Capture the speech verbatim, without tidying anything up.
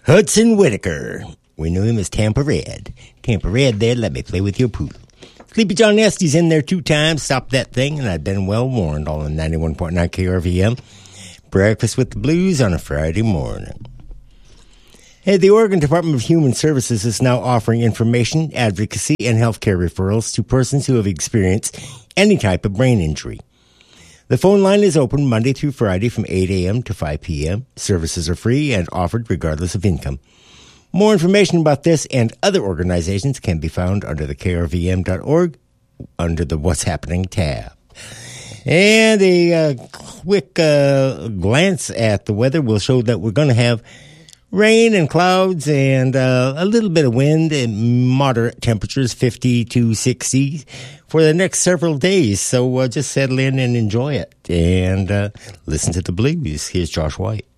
Hudson Whitaker. We knew him as Tampa Red. Tampa Red there, let me play with your poodle. Sleepy John Esty's in there two times. Stop that thing, and I've been well warned on ninety-one point nine K R V M. Breakfast with the Blues on a Friday morning. Hey, the Oregon Department of Human Services is now offering information, advocacy, and healthcare referrals to persons who have experienced any type of brain injury. The phone line is open Monday through Friday from eight a.m. to five p.m. Services are free and offered regardless of income. More information about this and other organizations can be found under the K R V M dot org under the What's Happening tab. And a uh, quick uh, glance at the weather will show that we're going to have rain and clouds and uh, a little bit of wind and moderate temperatures, fifty to sixty, for the next several days. So uh, just settle in and enjoy it and uh, listen to the blues. Here's Josh White.